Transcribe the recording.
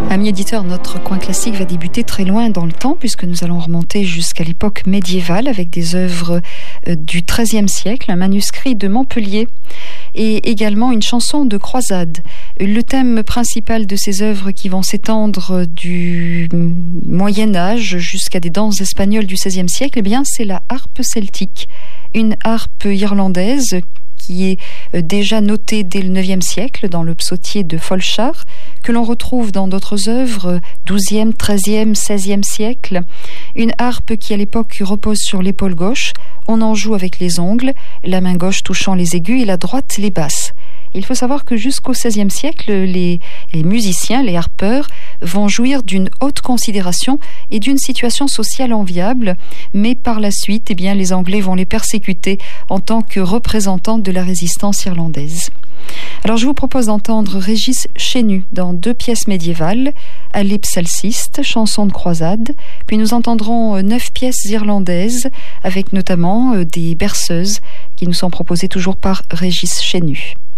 Amis éditeurs, notre coin classique va débuter très loin dans le temps puisque nous allons remonter jusqu'à l'époque médiévale avec des œuvres du XIIIe siècle, un manuscrit de Montpellier et également une chanson de croisade. Le thème principal de ces œuvres qui vont s'étendre du Moyen-Âge jusqu'à des danses espagnoles du XVIe siècle, eh bien, c'est la harpe celtique, une harpe irlandaise qui est déjà notée dès le IXe siècle dans le psautier de Folchar, que l'on retrouve dans d'autres œuvres, XIIe, XIIIe, XVIe siècle. Une harpe qui à l'époque repose sur l'épaule gauche, on en joue avec les ongles, la main gauche touchant les aigus et la droite les basses. Il faut savoir que jusqu'au XVIe siècle, les musiciens, les harpeurs, vont jouir d'une haute considération et d'une situation sociale enviable, mais par la suite, eh bien, les Anglais vont les persécuter en tant que représentants de la résistance irlandaise. Alors je vous propose d'entendre Régis Chenu dans 2 pièces médiévales, Aleph Alciste, chanson de croisade, puis nous entendrons 9 pièces irlandaises avec notamment des berceuses qui nous sont proposées toujours par Régis Chenu.